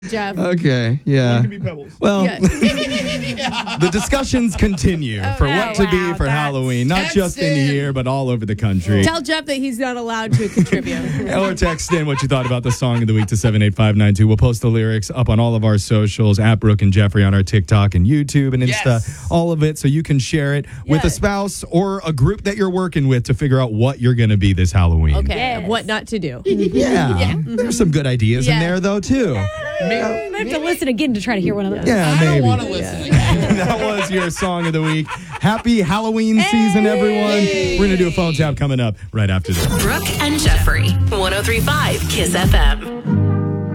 Jeff. Okay, yeah. Well, Yeah. the discussions continue for what to be for Halloween, not just in here, but all over the country. Tell Jeff that he's not allowed to contribute. Or text in what you thought about the song of the week to 78592. We'll post the lyrics up on all of our socials, at Brooke and Jeffrey on our TikTok and YouTube and Insta, all of it, so you can share it with a spouse or a group that you're working with to figure out what you're going to be this Halloween. Okay, what not to do. Yeah. There's some good ideas in there, though, too. I have to listen again to try to hear one of those. Yeah, maybe. I don't want to listen again. That was your song of the week. Happy Halloween season, everyone. We're going to do a phone tap coming up right after this. Brooke and Jeffrey, 103.5 KISS FM.